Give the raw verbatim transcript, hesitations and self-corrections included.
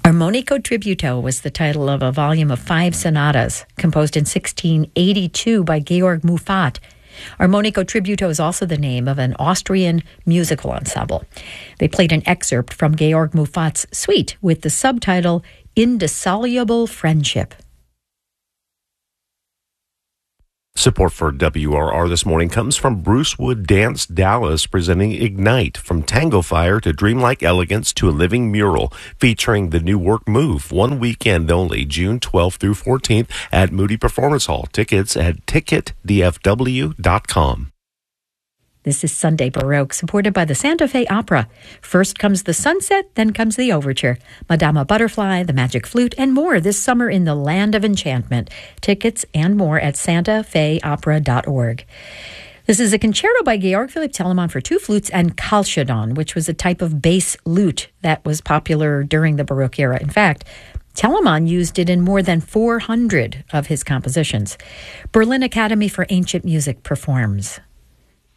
Armonico Tributo was the title of a volume of five sonatas composed in sixteen eighty-two by Georg Muffat. Armonico Tributo is also the name of an Austrian musical ensemble. They played an excerpt from Georg Muffat's suite with the subtitle Indissoluble Friendship. Support for W R R this morning comes from Brucewood Dance Dallas, presenting Ignite, from Tango Fire to Dreamlike Elegance to a Living Mural, featuring the new work Move, one weekend only, June twelfth through fourteenth at Moody Performance Hall. Tickets at ticket d f w dot com. This is Sunday Baroque, supported by the Santa Fe Opera. First comes the sunset, then comes the overture. Madama Butterfly, the Magic Flute, and more this summer in the Land of Enchantment. Tickets and more at santa fe opera dot org. This is a concerto by Georg Philipp Telemann for two flutes and Kalchedon, which was a type of bass lute that was popular during the Baroque era. In fact, Telemann used it in more than four hundred of his compositions. Berlin Academy for Ancient Music performs.